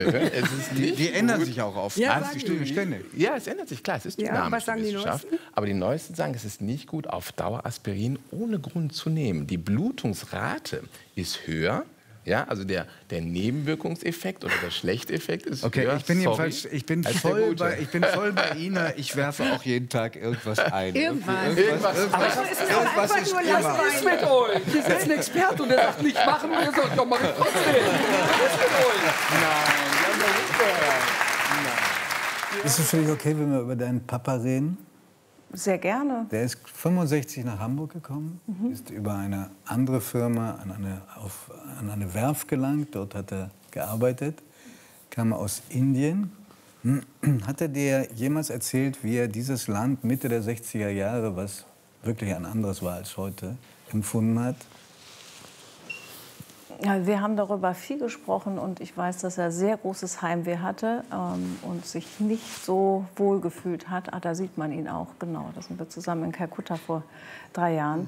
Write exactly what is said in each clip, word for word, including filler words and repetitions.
Es ist die, die ändern sich auch oft. Ja, die stimmen ständig. Ja, es ändert sich, klar, es ist Ja, dynamische was sagen die Wissenschaft. Neuesten? Aber die Neuesten sagen, es ist nicht gut, auf Dauer Aspirin ohne Grund zu nehmen. Die Blutungsrate ist höher. Ja, also der, der Nebenwirkungseffekt oder der Schlechteffekt ist Okay, höher, ich bin sorry, jedenfalls, ich bin als der voll gute. bei, ich bin voll bei Ina. Ich werfe auch jeden Tag irgendwas ein. Irgendwas. Irgendwas, Aber irgendwas, es ist doch irgendwas einfach ist nur immer. Lastwagen. Was ist mit euch? Hier sitzt ein Experte und der sagt, nicht machen. Und ihr sagt, ja, mach ich trotzdem. Was ist mit euch? Nein, wir haben doch nicht gehört. Ist es für dich okay, wenn wir über deinen Papa reden? Sehr gerne. Der ist fünfundsechzig nach Hamburg gekommen, mhm. ist über eine andere Firma an eine, auf, an eine Werft gelangt. Dort hat er gearbeitet, kam aus Indien. Hat er dir jemals erzählt, wie er dieses Land Mitte der sechziger Jahre, was wirklich ein anderes war als heute, empfunden hat? Ja, wir haben darüber viel gesprochen und ich weiß, dass er sehr großes Heimweh hatte ähm, und sich nicht so wohl gefühlt hat. Ah, da sieht man ihn auch, genau. Da sind wir zusammen in Kalkutta vor drei Jahren.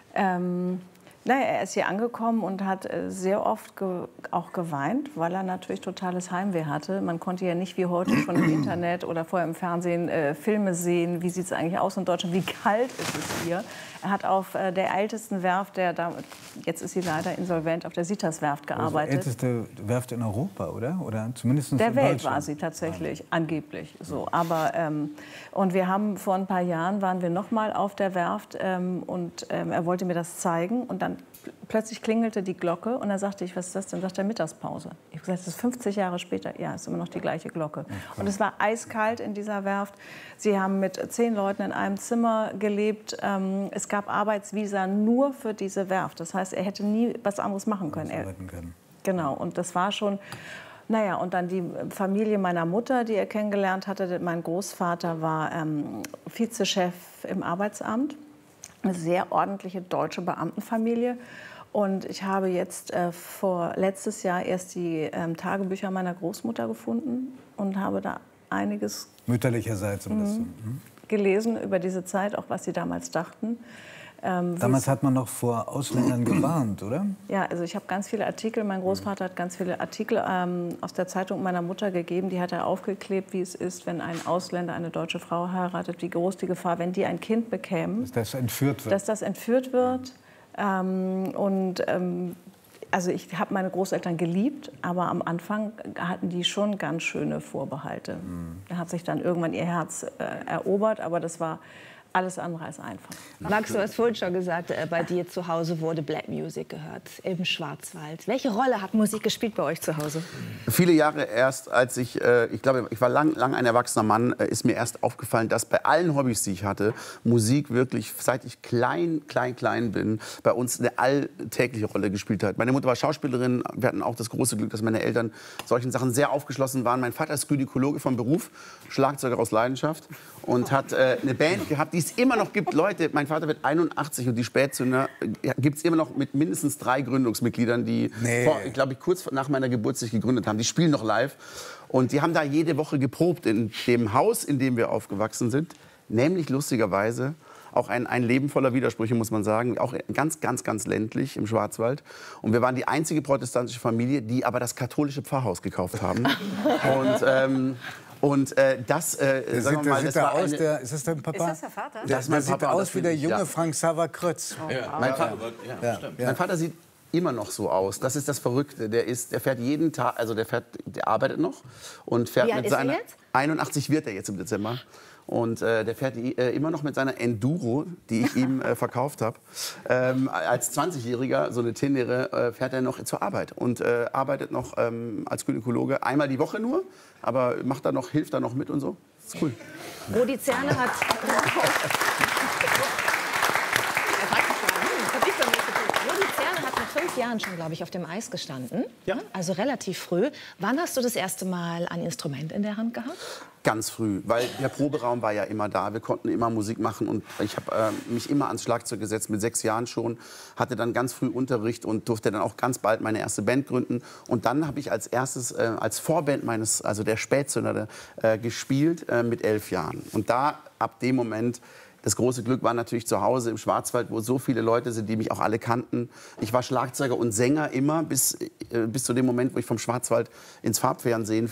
Ähm, naja, er ist hier angekommen und hat äh, sehr oft ge auch geweint, weil er natürlich totales Heimweh hatte. Man konnte ja nicht wie heute schon im Internet oder vorher im Fernsehen äh, Filme sehen. Wie sieht es eigentlich aus in Deutschland? Wie kalt ist es hier? Er hat auf äh, der ältesten Werft, der da, jetzt ist sie leider insolvent, auf der Sitas-Werft gearbeitet. Das ist die älteste Werft in Europa, oder? Oder zumindest der in Welt Deutschland. war sie tatsächlich, angeblich. So. Aber, ähm, und wir haben vor ein paar Jahren, waren wir noch mal auf der Werft ähm, und ähm, er wollte mir das zeigen. Und dann plötzlich klingelte die Glocke und dann sagte ich, was ist das denn? Sagt er, Mittagspause. Ich habe gesagt, das ist fünfzig Jahre später. Ja, ist immer noch die gleiche Glocke. Und es war eiskalt in dieser Werft. Sie haben mit zehn Leuten in einem Zimmer gelebt. Ähm, es gab Arbeitsvisa nur für diese Werft. Das heißt, er hätte nie was anderes machen können. Er, können. genau, und das war schon... Naja, und dann die Familie meiner Mutter, die er kennengelernt hatte. Mein Großvater war ähm, Vizechef im Arbeitsamt. Eine sehr ordentliche deutsche Beamtenfamilie. Und ich habe jetzt äh, vor letztes Jahr erst die ähm, Tagebücher meiner Großmutter gefunden und habe da einiges Mütterlicherseits ein bisschen. Mhm. gelesen über diese Zeit, auch was sie damals dachten. Ähm, Damals hat man noch vor Ausländern gewarnt, oder? Ja, also ich habe ganz viele Artikel. Mein Großvater hat ganz viele Artikel ähm, aus der Zeitung meiner Mutter gegeben. Die hat er aufgeklebt, wie es ist, wenn ein Ausländer eine deutsche Frau heiratet. Wie groß die Gefahr, wenn die ein Kind bekämen. Dass das entführt wird. Dass das entführt wird. Ähm, und ähm, also ich habe meine Großeltern geliebt, aber am Anfang hatten die schon ganz schöne Vorbehalte. Mhm. Da hat sich dann irgendwann ihr Herz äh, erobert, aber das war alles andere als einfach. Max, du hast vorhin schon gesagt, äh, bei dir zu Hause wurde Black Music gehört, im Schwarzwald. Welche Rolle hat Musik gespielt bei euch zu Hause? Viele Jahre erst, als ich, äh, ich glaube, ich war lang, lang ein erwachsener Mann, äh, ist mir erst aufgefallen, dass bei allen Hobbys, die ich hatte, Musik wirklich, seit ich klein, klein, klein bin, bei uns eine alltägliche Rolle gespielt hat. Meine Mutter war Schauspielerin, wir hatten auch das große Glück, dass meine Eltern solchen Sachen sehr aufgeschlossen waren. Mein Vater ist Gynäkologe vom Beruf, Schlagzeuger aus Leidenschaft und hat äh, eine Band gehabt, die es immer noch gibt. Leute, mein Vater wird einundachtzig und die Spätzünder ja, gibt es immer noch mit mindestens drei Gründungsmitgliedern, die, Nee. vor, ich glaube, kurz nach meiner Geburt sich gegründet haben. Die spielen noch live und die haben da jede Woche geprobt in dem Haus, in dem wir aufgewachsen sind. Nämlich lustigerweise auch ein, ein Leben voller Widersprüche, muss man sagen. Auch ganz, ganz, ganz ländlich im Schwarzwald. Und wir waren die einzige protestantische Familie, die aber das katholische Pfarrhaus gekauft haben. und... Ähm, Und äh, das, äh, sagen wir mal, das war aus, eine, der, ist das dein Papa? Ist das der Vater? Der, Das ist mein der sieht Papa, aus das wie finde der ich, junge ja. Frank Sava-Krötz. Ja, mein, Vater, Ja, ja. mein Vater sieht immer noch so aus. Das ist das Verrückte. Der, ist, der fährt jeden Tag, also der, fährt, der arbeitet noch und fährt Wie alt mit ist er seiner... jetzt? einundachtzig wird er jetzt im Dezember. Und äh, der fährt äh, immer noch mit seiner Enduro, die ich ihm äh, verkauft habe. Ähm, als zwanzigjähriger, so eine Tenere, äh, fährt er noch zur Arbeit und äh, arbeitet noch ähm, als Gynäkologe einmal die Woche nur, aber macht da noch, hilft da noch mit und so. Das ist cool. Rudi Zerne hat... Rudi Zerne hat mit fünf Jahren schon, glaube ich, auf dem Eis gestanden. Ja. Also relativ früh. Wann hast du das erste Mal ein Instrument in der Hand gehabt? Ganz früh, weil der Proberaum war ja immer da. Wir konnten immer Musik machen und ich habe äh, mich immer ans Schlagzeug gesetzt, mit sechs Jahren schon. Hatte dann ganz früh Unterricht und durfte dann auch ganz bald meine erste Band gründen. Und dann habe ich als erstes, äh, als Vorband meines, also der Spätzünder, äh, gespielt äh, mit elf Jahren. Und da, ab dem Moment, das große Glück war natürlich zu Hause im Schwarzwald, wo so viele Leute sind, die mich auch alle kannten. Ich war Schlagzeuger und Sänger immer, bis, äh, bis zu dem Moment, wo ich vom Schwarzwald ins Farbfernsehen